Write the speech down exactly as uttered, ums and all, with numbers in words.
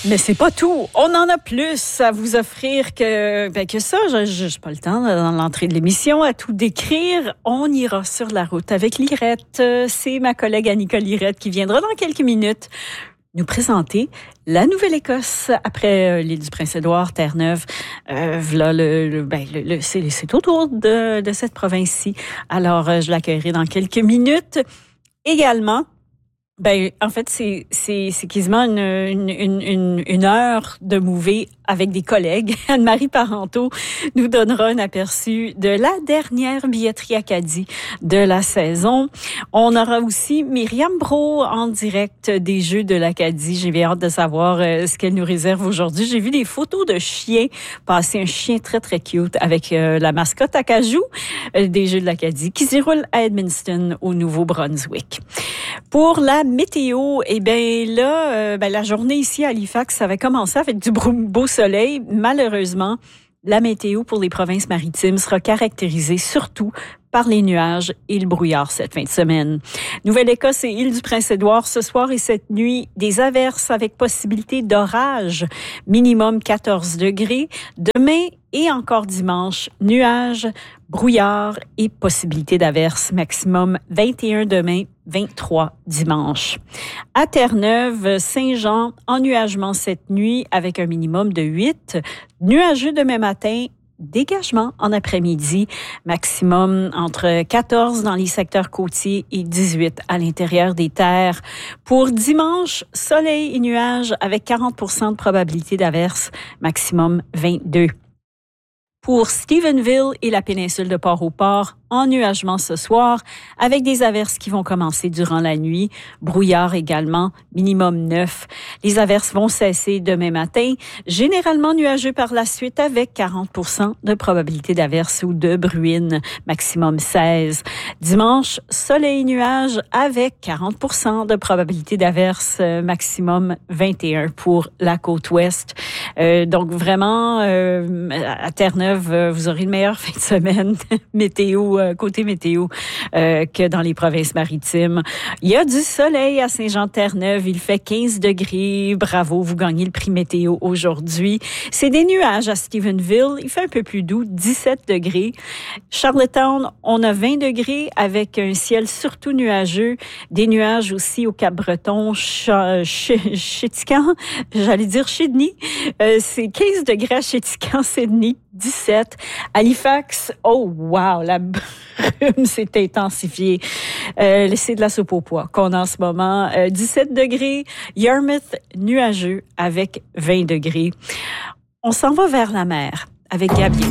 Mais c'est pas tout. On en a plus à vous offrir que, ben que ça. Je n'ai pas le temps, dans l'entrée de l'émission, à tout décrire. On ira sur la route avec Lirette. C'est ma collègue Annika Lirette qui viendra dans quelques minutes nous présenter la Nouvelle-Écosse après euh, l'île du Prince-Édouard, Terre-Neuve. Euh, voilà, le, le, ben, le, le, c'est, c'est autour de, de cette province-ci. Alors, euh, je l'accueillerai dans quelques minutes. Également, ben, en fait, c'est, c'est, c'est quasiment une, une, une, une heure de mouvée avec des collègues. Anne-Marie Parenteau nous donnera un aperçu de la dernière billetterie Acadie de la saison. On aura aussi Myriam Brault en direct des Jeux de l'Acadie. J'ai bien hâte de savoir euh, ce qu'elle nous réserve aujourd'hui. J'ai vu des photos de chiens passer, un chien très, très cute avec euh, la mascotte Acajou euh, des Jeux de l'Acadie qui se déroule à Edmundston, au Nouveau-Brunswick. Pour la météo, eh bien là, euh, ben, la journée ici à Halifax, ça avait commencé avec du beau soleil. Malheureusement, la météo pour les provinces maritimes sera caractérisée surtout par les nuages et le brouillard cette fin de semaine. Nouvelle-Écosse et île du Prince-Édouard, ce soir et cette nuit, des averses avec possibilité d'orage, minimum quatorze degrés. Demain et encore dimanche, nuages, brouillard et possibilité d'averses, maximum vingt et un demain, vingt-trois dimanche. À Terre-Neuve, Saint-Jean, ennuagement cette nuit avec un minimum de huit. Nuageux demain matin, dégagement en après-midi, maximum entre quatorze dans les secteurs côtiers et dix-huit à l'intérieur des terres. Pour dimanche, soleil et nuages avec quarante pour cent de probabilité d'averse, maximum vingt-deux. Pour Stephenville et la péninsule de Port-au-Port, ennuagement ce soir avec des averses qui vont commencer durant la nuit. Brouillard également, minimum neuf. Les averses vont cesser demain matin. Généralement nuageux par la suite avec quarante pour cent de probabilité d'averse ou de bruine, maximum seize. Dimanche, soleil et nuages avec quarante pour cent de probabilité d'averse, maximum vingt et un pour la côte ouest. Euh, donc vraiment, euh, à Terre-Neuve, vous aurez une meilleure fin de semaine météo, euh, côté météo, euh, que dans les provinces maritimes. Il y a du soleil à Saint-Jean-Terre-Neuve. Il fait quinze degrés. Bravo, vous gagnez le prix météo aujourd'hui. C'est des nuages à Stephenville. Il fait un peu plus doux, dix-sept degrés. Charlottetown, on a vingt degrés avec un ciel surtout nuageux. Des nuages aussi au Cap-Breton, Ch- Ch- Chétican, j'allais dire Sydney. Euh, c'est quinze degrés à Chétican, Sydney, dix-sept. Halifax, oh wow, la brume s'est intensifiée. Euh, c'est de la soupe au pois qu'on a en ce moment. Euh, dix-sept degrés. Yarmouth, nuageux avec vingt degrés. On s'en va vers la mer avec Gabriel.